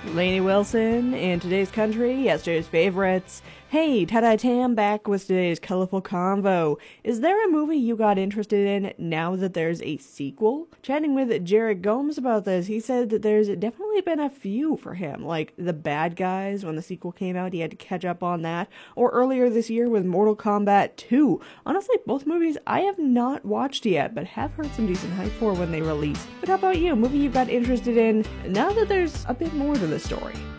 Lainey Wilson in today's country, yesterday's favorites. Hey, Tada Tam back with today's colorful convo. Is there a movie you got interested in now that there's a sequel? Chatting with Jared Gomes about this, he said that there's definitely been a few for him, like The Bad Guys. When the sequel came out, he had to catch up on that. Or earlier this year with Mortal Kombat 2. Honestly, both movies I have not watched yet, but have heard some decent hype for when they release. But how about you? A movie you got interested in now that there's a bit more to the story?